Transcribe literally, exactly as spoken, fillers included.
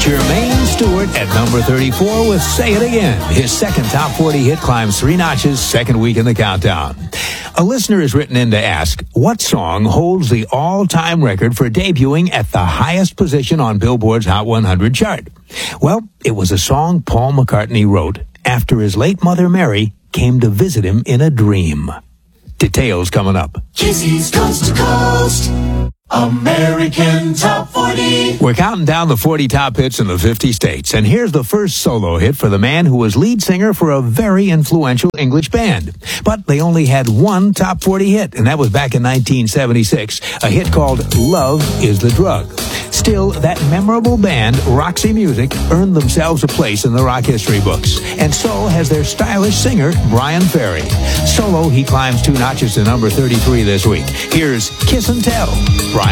Jermaine Stewart at number thirty-four with Say It Again. His second top forty hit climbs three notches, second week in the countdown. A listener has written in to ask, what song holds the all-time record for debuting at the highest position on Billboard's Hot one hundred chart? Well, it was a song Paul McCartney wrote after his late mother Mary came to visit him in a dream. Details coming up. Kisses Coast to Coast, American Top forty. We're counting down the forty top hits in the fifty states, and here's the first solo hit for the man who was lead singer for a very influential English band. But they only had one top forty hit, and that was back in nineteen seventy-six, a hit called Love is the Drug. Still, that memorable band, Roxy Music, earned themselves a place in the rock history books, and so has their stylish singer, Bryan Ferry. Solo, he climbs two notches to number thirty-three this week. Here's Kiss and Tell. Bryan